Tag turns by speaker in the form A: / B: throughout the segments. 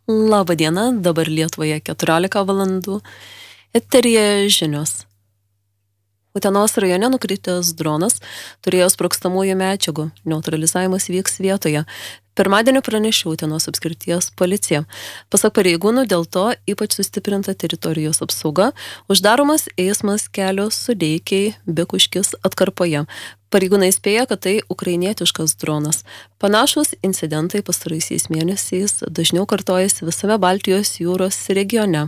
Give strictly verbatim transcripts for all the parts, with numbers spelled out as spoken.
A: Labą dieną, dabar Lietuvoje keturiolika valandų. Eteryje žinios. Utenos rajone nukritęs dronas turėjo sprogstamųjų medžiagų. Neutralizavimas vyks vietoje. Pirmadienį pranešė Utenos apskrities policija. Pasak pareigūnų, dėl to ypač sustiprinta teritorijos apsauga, uždaromas eismas kelio Sudeikiai Bikuškis atkarpoje. Pareigūnai spėja, kad tai ukrainietiškas dronas. Panašus incidentai pastaraisiais mėnesiais dažniau kartojasi visame Baltijos jūros regione.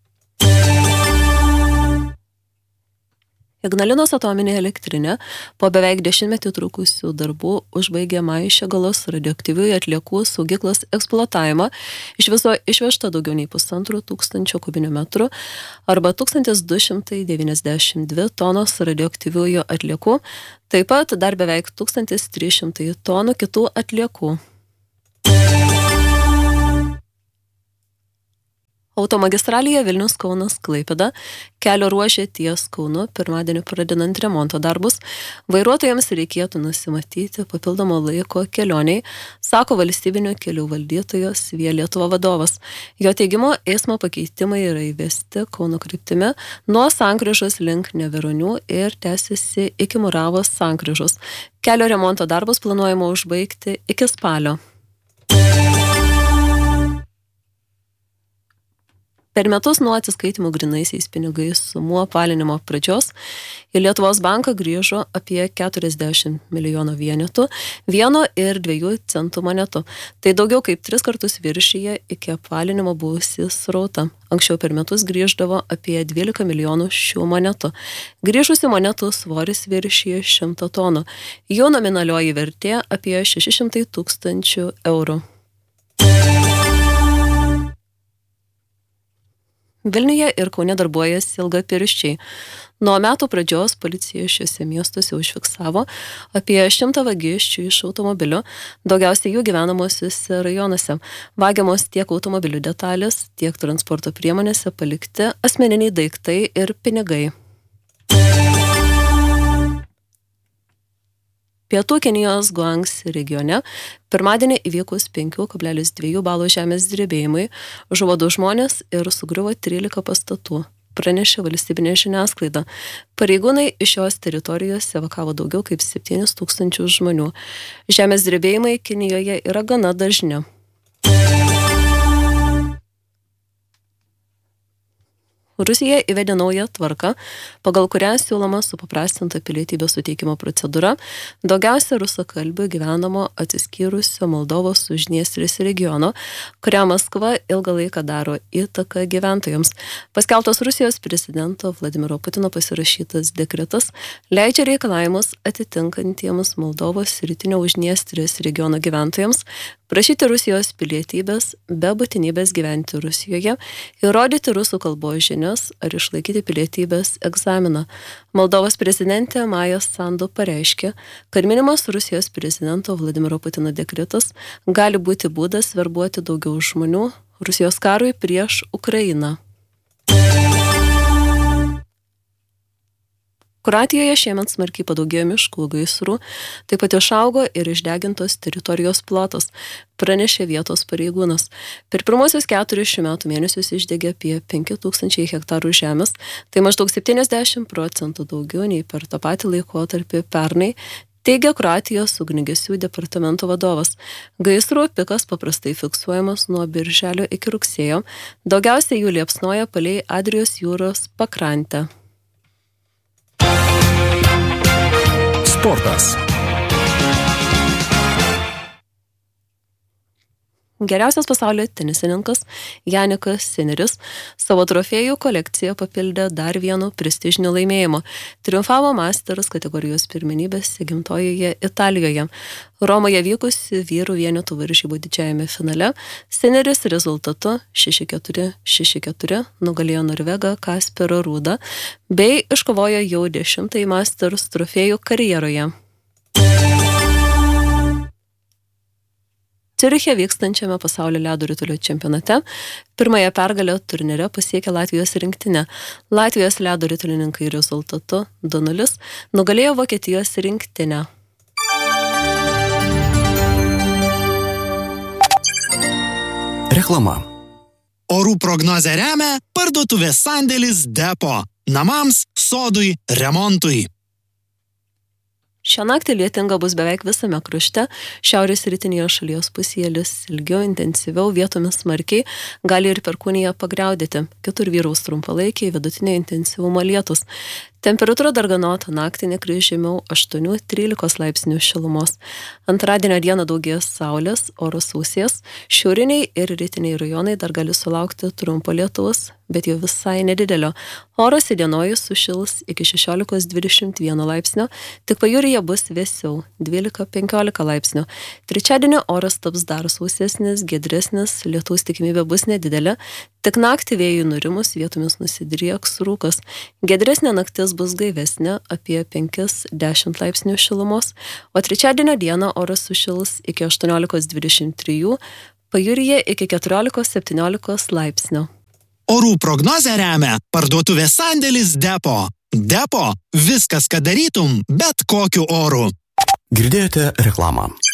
A: Ignalinos atominė elektrinė po beveik dešimtmetį trukusių darbų užbaigė Maišiagalos radioaktyviųjų atliekų saugyklos eksploatavimą. Iš viso išvežta daugiau nei pusantro tūkstančio kubinių metrų arba tūkstantis du šimtai devyniasdešimt dvi tonos radioaktyviųjų atliekų, taip pat dar beveik tūkstantis trys šimtai tonų kitų atliekų. Automagistralėje Vilnius Kaunas Klaipėda kelio ruožė ties Kaunu pirmadienį pradedant remonto darbus. Vairuotojams reikėtų nusimatyti papildomo laiko kelioniai, sako valstybinių kelių valdytojos Via Lietuva vadovas. Jo teigimu, eismo pakeitimai yra įvesti Kauno kryptimi nuo sankryžos link Neveronių ir tęsiasi iki Muravos sankryžos. Kelio remonto darbus planuojama užbaigti iki spalio. Per metus nuo atsiskaitimų grynaisiais pinigais sumų apvalinimo pradžios į Lietuvos banką grįžo apie keturiasdešimt milijonų vienetų, vieno ir dviejų centų monetų. Tai daugiau kaip tris kartus viršyje iki apvalinimo buvusį srautą. Anksčiau per metus grįždavo apie dvylika milijonų šių monetų. Grįžusių monetų svoris viršyje šimtą tonų. Jų nominalioji vertė apie šeši šimtai tūkstančių eurų. Vilniuje ir Kaune darbuojasi ilgapirščiai. Nuo metų pradžios policija šiuose miestuose užfiksavo apie šimtą vagysčių iš automobilių, daugiausiai jų gyvenamosiuose rajonuose. Vagiamos tiek automobilių detalės, tiek transporto priemonėse palikti asmeniniai daiktai ir pinigai. Pietų Kinijos Guangsi regione pirmadienį įvykus penki kablelis du balų žemės drebėjimui žuvo du žmonės ir sugriuvo trylika pastatų, pranešė valstybinė žiniasklaida. Pareigūnai iš šios teritorijos evakavo daugiau kaip septynis tūkstančius žmonių. Žemės drebėjimai Kinijoje yra gana dažni. Rusija įvedė naują tvarką, pagal kurią siūloma supaprastinta pilietybės suteikimo procedūra daugiausia rusakalbių gyvenamo atsiskyrusio Moldovos Uždniestrės regiono, kurią Maskva ilgą laiką daro įtaką gyventojams. Paskelbtas Rusijos prezidento Vladimiro Putino pasirašytas dekretas leidžia reikalavimus atitinkantiems Moldovos rytinio Uždniestrės regiono gyventojams prašyti Rusijos pilietybės be būtinybės gyventi Rusijoje, įrodyti rusų kalbos žinias ar išlaikyti pilietybės egzaminą. Moldovos prezidentė Maja Sandu pareiškė, kad minimas Rusijos prezidento Vladimiro Putino dekretas gali būti būdas verbuoti daugiau žmonių Rusijos karui prieš Ukrainą. Kroatijoje šiemet smarkiai padaugėjo miškų gaisrų, taip pat išaugo ir išdegintos teritorijos plotas, pranešė vietos pareigūnas. Per pirmosius keturis šių metų mėnesius išdegė apie penki tūkstančiai hektarų žemės, tai maždaug septyniasdešimt procentų daugiau nei per tą patį laikotarpį pernai, teigia Kroatijos ugniagesių departamento vadovas. Gaisrų pikas paprastai fiksuojamas nuo birželio iki rugsėjo, daugiausiai jų liepsnoja palei Adrijos jūros pakrantę.
B: Sportas.
A: Geriausias pasaulio tenisininkas Janikas Sineris savo trofėjų kolekciją papildė dar vienu prestižiniu laimėjimu. Triumfavo Masters kategorijos pirmenybėse gimtojoje Italijoje. Romoje vykusi vyrų vienetų varžybų didžiajame finale Sineris rezultatu šeši keturi šeši keturi nugalėjo Norvegą Kasperą Rūdą bei iškovojo jau dešimtąjį Masters trofėjų karjeroje. Ciuriche vykstančiame pasaulio ledo ritulio čempionate pirmąją pergalę turnyre pasiekė Latvijos rinktinė. Latvijos ledo ritulininkai rezultatu du nulis nugalėjo Vokietijos rinktinę.
B: Reklama. Orų prognozę remia parduotuvės sandėlis Depo. Namams, sodui, remontui.
A: Šią naktį lietinga bus beveik visame krašte, šiaurės rytinėje šalies pusėje lis ilgiau, intensyviau, vietomis smarkiai, gali ir perkūniją pagriaudėti. Kitur vyraus trumpalaikiai, vidutinio intensyvumo lietus. Temperatūra darganota, naktį nekris žemiau aštuoni trylika laipsnių šilumos. Antradienio dieną daugės saulės, oro sausės, šiauriniai ir rytiniai rajonai dar gali sulaukti trumpo lietaus, bet jau visai nedidelio. Oras įdienojus sušils iki šešiolika dvidešimt vieno laipsnio, tik pajūryje bus vėsiau dvylika penkiolika laipsnių. Trečiadienio oras taps dar sausesnis, giedresnis, lietaus tikimybė bus nedidelė, tik naktį vėjui nurimus vietomis nusidrieks rūkas. Giedresnė naktis bus gaivesnė apie penki dešimt laipsnių šilumos, o trečiadienio dieną oras sušils iki aštuoniolika dvidešimt trijų, pajūryje iki keturiolika septyniolika laipsnių.
B: Orų prognozę remia parduotuvės sandėlis Depo. Depo – viskas, ką darytum, bet kokiu oru.
C: Girdėjote reklamą.